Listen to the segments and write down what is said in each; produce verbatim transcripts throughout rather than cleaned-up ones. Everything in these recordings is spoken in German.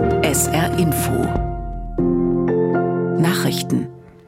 S R Info Nachrichten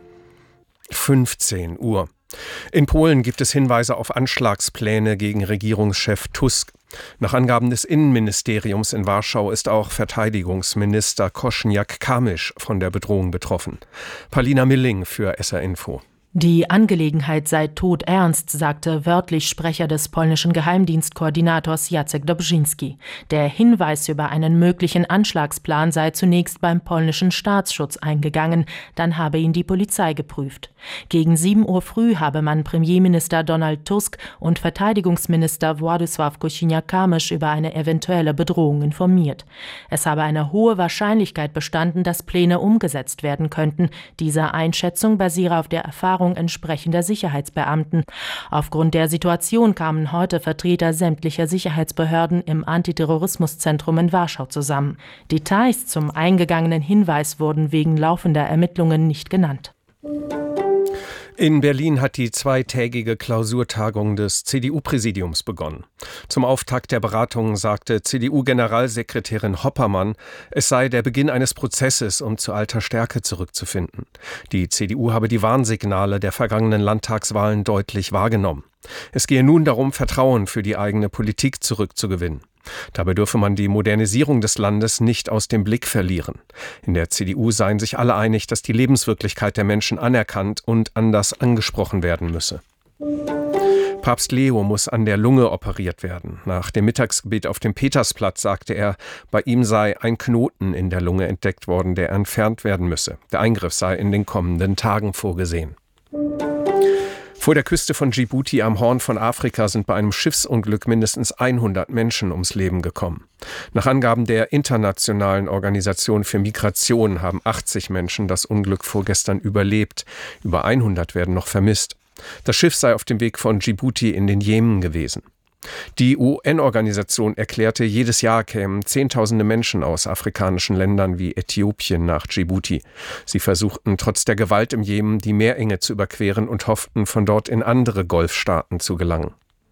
fünfzehn Uhr. In Polen gibt es Hinweise auf Anschlagspläne gegen Regierungschef Tusk. Nach Angaben des Innenministeriums in Warschau ist auch Verteidigungsminister Kosiniak-Kamysz von der Bedrohung betroffen. Paulina Milling für S R Info. Die Angelegenheit sei todernst, sagte wörtlich Sprecher des polnischen Geheimdienstkoordinators Jacek Dobrzyński. Der Hinweis über einen möglichen Anschlagsplan sei zunächst beim polnischen Staatsschutz eingegangen, dann habe ihn die Polizei geprüft. Gegen sieben Uhr früh habe man Premierminister Donald Tusk und Verteidigungsminister Władysław Kosiniak-Kamysz über eine eventuelle Bedrohung informiert. Es habe eine hohe Wahrscheinlichkeit bestanden, dass Pläne umgesetzt werden könnten. Diese Einschätzung basiere auf der Erfahrung entsprechender Sicherheitsbeamten. Aufgrund der Situation kamen heute Vertreter sämtlicher Sicherheitsbehörden im Antiterrorismuszentrum in Warschau zusammen. Details zum eingegangenen Hinweis wurden wegen laufender Ermittlungen nicht genannt. In Berlin hat die zweitägige Klausurtagung des C D U-Präsidiums begonnen. Zum Auftakt der Beratungen sagte C D U-Generalsekretärin Hoppermann, es sei der Beginn eines Prozesses, um zu alter Stärke zurückzufinden. Die C D U habe die Warnsignale der vergangenen Landtagswahlen deutlich wahrgenommen. Es gehe nun darum, Vertrauen für die eigene Politik zurückzugewinnen. Dabei dürfe man die Modernisierung des Landes nicht aus dem Blick verlieren. In der C D U seien sich alle einig, dass die Lebenswirklichkeit der Menschen anerkannt und anders angesprochen werden müsse. Papst Leo muss an der Lunge operiert werden. Nach dem Mittagsgebet auf dem Petersplatz sagte er, bei ihm sei ein Knoten in der Lunge entdeckt worden, der entfernt werden müsse. Der Eingriff sei in den kommenden Tagen vorgesehen. Vor der Küste von Djibouti am Horn von Afrika sind bei einem Schiffsunglück mindestens hundert Menschen ums Leben gekommen. Nach Angaben der Internationalen Organisation für Migration haben achtzig Menschen das Unglück vorgestern überlebt. Über hundert werden noch vermisst. Das Schiff sei auf dem Weg von Djibouti in den Jemen gewesen. Die U N-Organisation erklärte, jedes Jahr kämen Zehntausende Menschen aus afrikanischen Ländern wie Äthiopien nach Djibouti. Sie versuchten trotz der Gewalt im Jemen die Meerenge zu überqueren und hofften, von dort in andere Golfstaaten zu gelangen.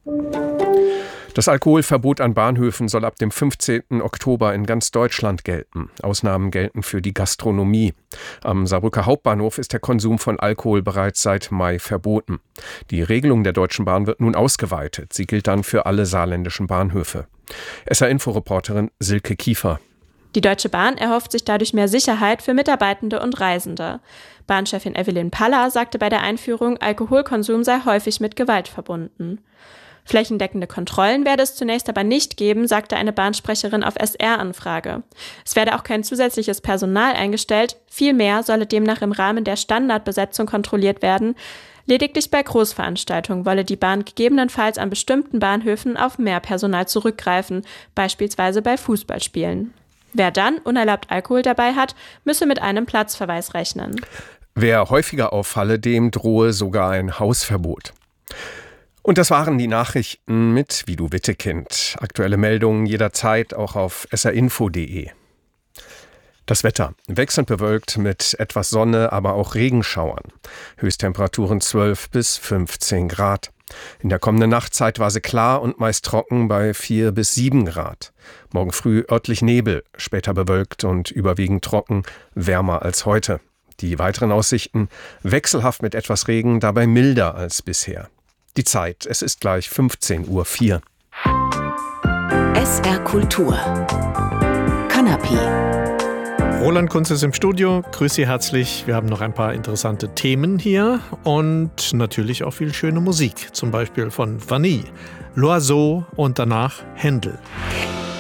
Das Alkoholverbot an Bahnhöfen soll ab dem fünfzehnten Oktober in ganz Deutschland gelten. Ausnahmen gelten für die Gastronomie. Am Saarbrücker Hauptbahnhof ist der Konsum von Alkohol bereits seit Mai verboten. Die Regelung der Deutschen Bahn wird nun ausgeweitet. Sie gilt dann für alle saarländischen Bahnhöfe. S R-Info-Reporterin Silke Kiefer. Die Deutsche Bahn erhofft sich dadurch mehr Sicherheit für Mitarbeitende und Reisende. Bahnchefin Evelyn Paller sagte bei der Einführung, Alkoholkonsum sei häufig mit Gewalt verbunden. Flächendeckende Kontrollen werde es zunächst aber nicht geben, sagte eine Bahnsprecherin auf S R-Anfrage. Es werde auch kein zusätzliches Personal eingestellt, vielmehr solle demnach im Rahmen der Standardbesetzung kontrolliert werden. Lediglich bei Großveranstaltungen wolle die Bahn gegebenenfalls an bestimmten Bahnhöfen auf mehr Personal zurückgreifen, beispielsweise bei Fußballspielen. Wer dann unerlaubt Alkohol dabei hat, müsse mit einem Platzverweis rechnen. Wer häufiger auffalle, dem drohe sogar ein Hausverbot. Und das waren die Nachrichten mit Vidu Wittekind. Aktuelle Meldungen jederzeit auch auf s r info punkt d e. Das Wetter. Wechselnd bewölkt mit etwas Sonne, aber auch Regenschauern. Höchsttemperaturen zwölf bis fünfzehn Grad. In der kommenden Nacht zeitweise klar und meist trocken bei vier bis sieben Grad. Morgen früh örtlich Nebel, später bewölkt und überwiegend trocken, wärmer als heute. Die weiteren Aussichten wechselhaft mit etwas Regen, dabei milder als bisher. Die Zeit, es ist gleich fünfzehn Uhr vier. S R Kultur. Kanapé. Roland Kunz ist im Studio. Grüß Sie herzlich. Wir haben noch ein paar interessante Themen hier und natürlich auch viel schöne Musik. Zum Beispiel von Vanille, L'Oiseau und danach Händel.